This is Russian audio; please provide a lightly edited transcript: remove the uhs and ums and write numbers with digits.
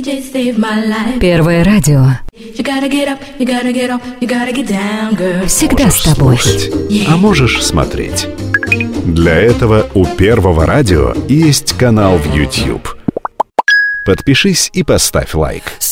Первое радио. Всегда с тобой. Слушать, а можешь смотреть. Для этого у Первого радио есть канал в YouTube. Подпишись и поставь лайк.